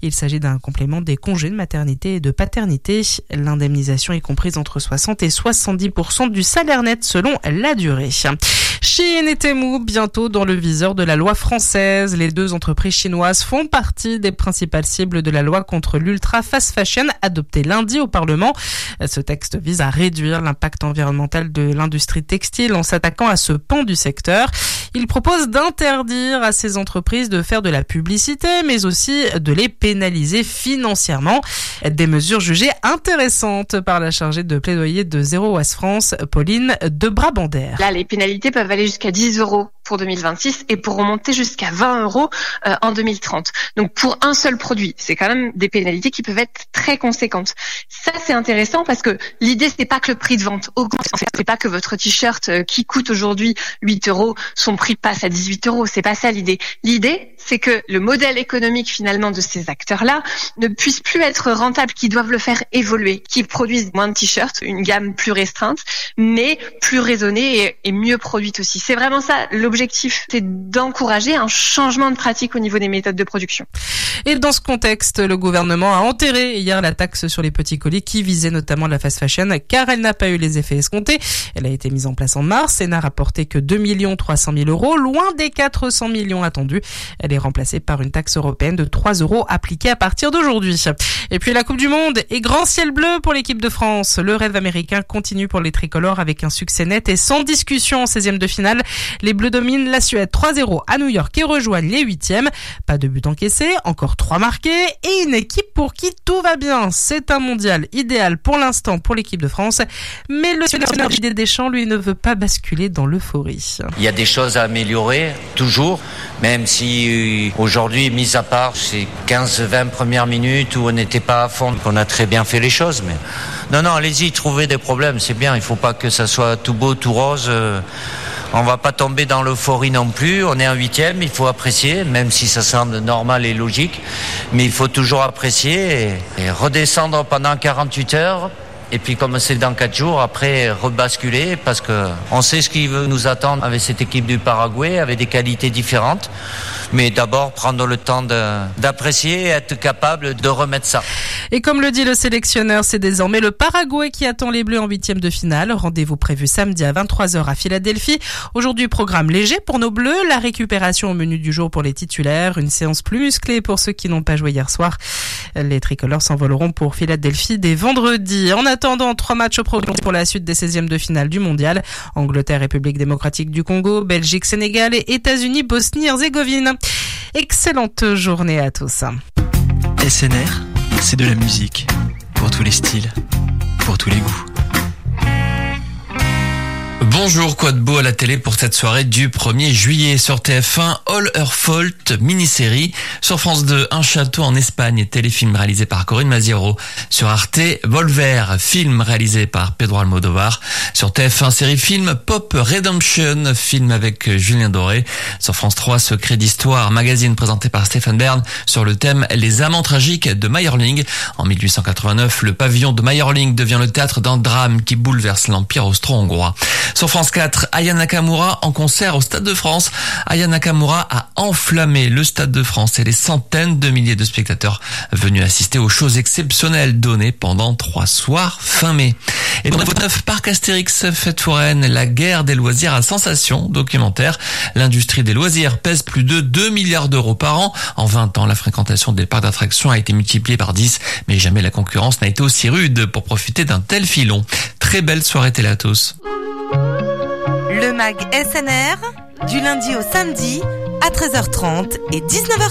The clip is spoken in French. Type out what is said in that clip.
Il s'agit d'un complément des congés de maternité et de paternité. L'indemnisation est comprise entre 60 et 70% du salaire net selon la durée. Shein et Temu, bientôt dans le viseur de la loi française. Les deux entreprises chinoises font partie des principales cibles de la loi contre l'ultra fast fashion adoptée lundi au Parlement. Ce texte vise à réduire l'impact environnemental de l'industrie textile en s'attaquant à ce pan du secteur. Il propose d'interdire à ces entreprises de faire de la publicité, mais aussi de les pénaliser financièrement. Des mesures jugées intéressantes par la chargée de plaidoyer de Zero Waste France, Pauline de Brabander. Là, les pénalités peuvent aller jusqu'à 10 € pour 2026 et pour remonter jusqu'à 20 € en 2030. Donc pour un seul produit, c'est quand même des pénalités qui peuvent être très conséquentes. Ça, c'est intéressant parce que l'idée, c'est pas que le prix de vente augmente. C'est pas que votre t-shirt qui coûte aujourd'hui 8 €, son prix passe à 18 €. C'est pas ça l'idée. L'idée, c'est que le modèle économique finalement de ces acteurs-là ne puisse plus être rentable, qu'ils doivent le faire évoluer, qu'ils produisent moins de t-shirts, une gamme plus restreinte, mais plus raisonnée et mieux produite aussi. C'est vraiment ça l'objectif, c'est d'encourager un changement de pratique au niveau des méthodes de production. Et dans ce contexte, le gouvernement a enterré hier la taxe sur les petits colis qui visait notamment la fast fashion car elle n'a pas eu les effets escomptés. Elle a été mise en place en mars et n'a rapporté que 2 300 000 €, loin des 400 millions attendus. Elle est remplacée par une taxe européenne de 3 € appliquée à partir d'aujourd'hui. Et puis la Coupe du Monde et grand ciel bleu pour l'équipe de France. Le rêve américain continue pour les tricolores avec un succès net et sans discussion en 16e de finale. Les Bleus dominent la Suède 3-0 à New York et rejoignent les 8e. Pas de but encaissé, encore 3 marqués et une équipe pour qui tout va bien. C'est un mondial idéal pour l'instant pour l'équipe de France. Mais le sélectionneur Didier Deschamps, lui, ne veut pas basculer dans l'euphorie. Il y a des choses à améliorer, toujours, même si aujourd'hui, mis à part ces 15-20 premières minutes où on n'était pas à fond, qu'on a très bien fait les choses. Mais non, allez-y, trouvez des problèmes, c'est bien. Il ne faut pas que ça soit tout beau, tout rose. On va pas tomber dans l'euphorie non plus. On est en 8e, il faut apprécier, même si ça semble normal et logique. Mais il faut toujours apprécier et redescendre pendant 48 heures. Et puis comme c'est dans 4 jours, après rebasculer parce que on sait ce qui veut nous attendre avec cette équipe du Paraguay, avec des qualités différentes. Mais d'abord, prendre le temps d'apprécier et être capable de remettre ça. Et comme le dit le sélectionneur, c'est désormais le Paraguay qui attend les Bleus en 8e de finale. Rendez-vous prévu samedi à 23h à Philadelphie. Aujourd'hui, programme léger pour nos Bleus. La récupération au menu du jour pour les titulaires. Une séance plus musclée pour ceux qui n'ont pas joué hier soir. Les tricolores s'envoleront pour Philadelphie dès vendredi. En attendant, 3 matchs au programme pour la suite des 16e de finale du mondial. Angleterre, République démocratique du Congo, Belgique, Sénégal et États-Unis, Bosnie-Herzégovine. Excellente journée à tous. SNR, c'est de la musique pour tous les styles, pour tous les goûts. Bonjour, quoi de beau à la télé pour cette soirée du 1er juillet sur TF1, All Her Fault, mini-série. Sur France 2, Un château en Espagne, téléfilm réalisé par Corinne Maziero. Sur Arte, Volver, film réalisé par Pedro Almodovar. Sur TF1, série-film Pop Redemption, film avec Julien Doré. Sur France 3, Secret d'histoire, magazine présenté par Stéphane Bern sur le thème Les amants tragiques de Mayerling. En 1889, le pavillon de Mayerling devient le théâtre d'un drame qui bouleverse l'Empire austro-hongrois. Sur France 4, Aya Nakamura en concert au Stade de France. Aya Nakamura a enflammé le Stade de France et les centaines de milliers de spectateurs venus assister aux shows exceptionnelles données pendant 3 soirs fin mai. Et dans le 9, Parc Astérix, Fête foraine, la guerre des loisirs à sensation, documentaire. L'industrie des loisirs pèse plus de 2 milliards d'euros par an. En 20 ans, la fréquentation des parcs d'attractions a été multipliée par 10, mais jamais la concurrence n'a été aussi rude pour profiter d'un tel filon. Très belle soirée télé à tous. Le MAG SNR, du lundi au samedi, à 13h30 et 19h30.